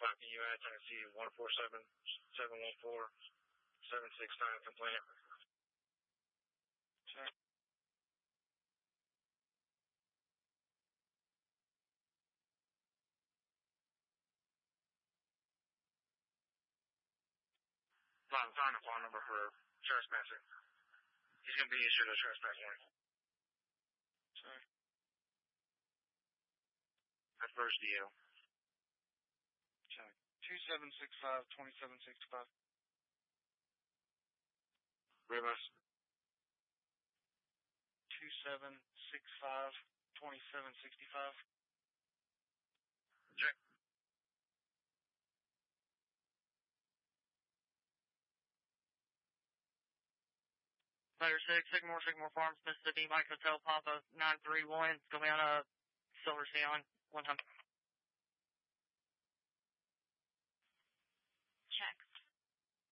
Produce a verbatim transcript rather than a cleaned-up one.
Copy you at Tennessee one four seven seven one four seven six nine complaint. Check. Find, find a phone number for trespassing. He's going to be issued a trespass warning. Check. At first D L. Check. two seven six five, two seven six five. Rivers. two seven six five, two seven six five. Check. Letter six, Sycamore, Sycamore Farms, Mississippi, Mike Hotel, Papa nine three one, Guyana, Silver Sea Island, one time.